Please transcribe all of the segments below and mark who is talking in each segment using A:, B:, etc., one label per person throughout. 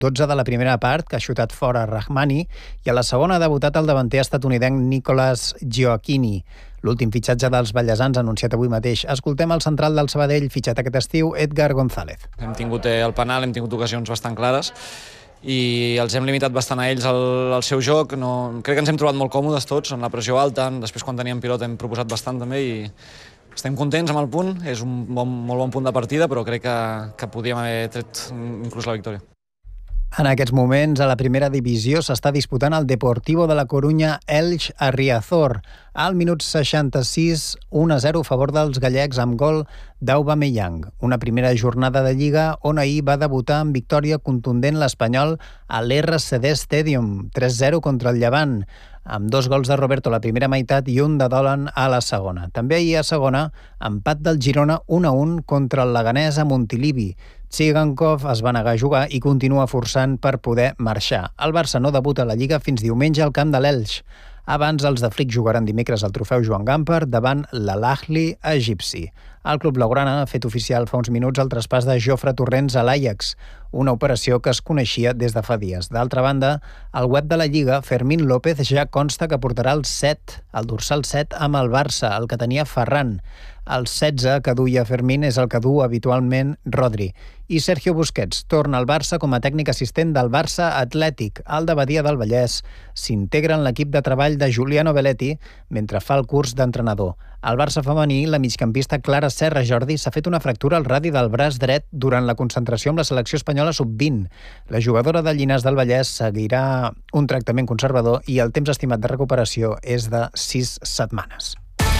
A: 12 de la primera part, que ha xutat fora Rahmani, i a la segona ha debutat el davanter estatunidenc Nicolas Gioacchini. L'últim fitxatge dels ballesans anunciat avui mateix. Escoltem el central del Sabadell, fitxat aquest estiu, Edgar González.
B: Hem tingut el penal, hem tingut ocasions bastant clares i els hem limitat bastant a ells el seu joc. Crec que ens hem trobat molt còmodes tots, en la pressió alta. Després, quan teníem pilota, hem proposat bastant també i estem contents amb el punt. És un molt bon punt de partida, però crec que podíem haver tret inclús la victòria.
A: En aquests moments, a la primera divisió s'està disputant el Deportivo de la Corunya Elx a Riazor. Al minut 66, 1-0 a favor dels gallecs amb gol d'Aubameyang. Una primera jornada de Lliga on ahir va debutar amb victòria contundent l'Espanyol a l'RCD Stadium, 3-0 contra el Llevant, amb 2 gols de Roberto a la primera meitat i un de Dolan a la segona. També ahir a segona, empat del Girona 1-1 contra el Leganés a Montilivi. Tsigankov es va negar a jugar i continua forçant per poder marxar. El Barça no debuta a la Lliga fins diumenge al camp de l'Elx. Abans, els de Flick jugaran dimecres al trofeu Joan Gamper davant l'Al-Ahly egipci. El club blaugrana ha fet oficial fa uns minuts el traspàs de Jofre Torrents a l'Ajax, una operació que es coneixia des de fa dies. D'altra banda, al web de la Lliga, Fermín López ja consta que portarà el dorsal 7 amb el Barça, el que tenia Ferran. El 16 que duia Fermín és el que du habitualment Rodri. I Sergio Busquets torna al Barça com a tècnic assistent del Barça Atlètic. El de Badia del Vallès s'integra en l'equip de treball de Giuliano Belletti mentre fa el curs d'entrenador. Al Barça femení, la migcampista Clara Serra Jordi s'ha fet una fractura al radi del braç dret durant la concentració amb la selecció espanyola sub-20. La jugadora de Llinars del Vallès seguirà un tractament conservador i el temps estimat de recuperació és de 6 setmanes.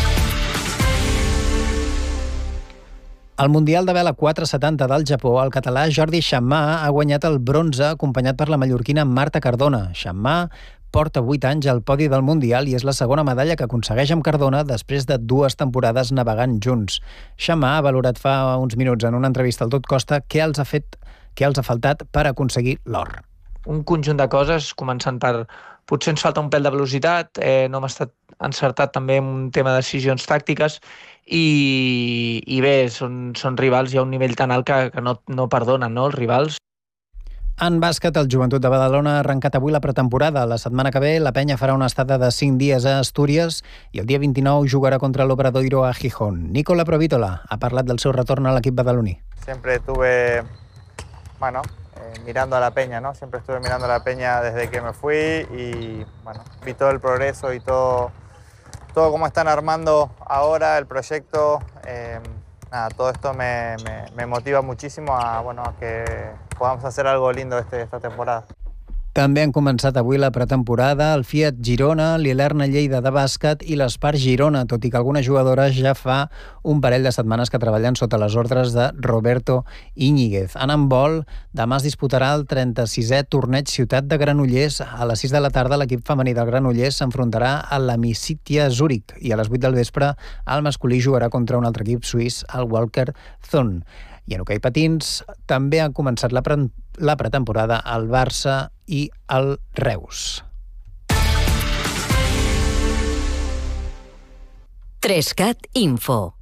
A: Al Mundial de Vela 470 del Japó, el català Jordi Xammà ha guanyat el bronze acompanyat per la mallorquina Marta Cardona. Xammà porta 8 anys al podi del Mundial i és la segona medalla que aconsegueix amb Cardona després de 2 temporades navegant junts. Xammà ha valorat fa uns minuts en una entrevista al Tot Costa què els ha faltat per aconseguir l'or.
C: Un conjunt de coses, començant per potser ens falta un pèl de velocitat, no hem estat encertat també en un tema de decisions tàctiques i bé, són rivals, hi ha un nivell tan alt que no perdonen, no, els rivals.
A: En bàsquet, el Joventut de Badalona ha arrencat avui la pretemporada. La setmana que ve, la penya farà una estada de 5 dies a Astúries i el dia 29 jugarà contra l'Obradoiro a Gijón. Nicola Provítola ha parlat del seu retorn a l'equip badaloní.
D: Siempre estuve, mirando a la peña, ¿no? Siempre estuve mirando a la peña desde que me fui y, vi todo el progreso y todo cómo están armando ahora el proyecto. Todo esto me motiva muchísimo a que podamos hacer algo lindo esta temporada.
A: També han començat avui la pretemporada el Fiat Girona, l'Ilerna Lleida de bàsquet i l'Espar Girona, tot i que algunes jugadores ja fa un parell de setmanes que treballen sota les ordres de Roberto Íñiguez. En handbol, demà es disputarà el 36è torneig Ciutat de Granollers. A les 6 de la tarda l'equip femení del Granollers s'enfrontarà a l'Amicitia Zúrich i a les 8 del vespre el masculí jugarà contra un altre equip suís, el Walker Thun. I en hoquei patins també ha començat la pretemporada al Barça i al Reus.
E: 3cat Info.